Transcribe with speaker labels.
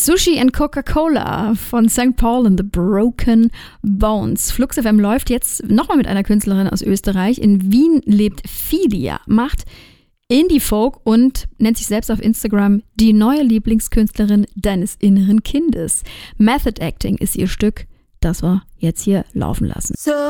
Speaker 1: Sushi and Coca-Cola von St. Paul and the Broken Bones. Flux FM läuft jetzt nochmal mit einer Künstlerin aus Österreich. In Wien lebt Filia, macht Indie-Folk und nennt sich selbst auf Instagram die neue Lieblingskünstlerin deines inneren Kindes. Method Acting ist ihr Stück, das wir jetzt hier laufen lassen.
Speaker 2: So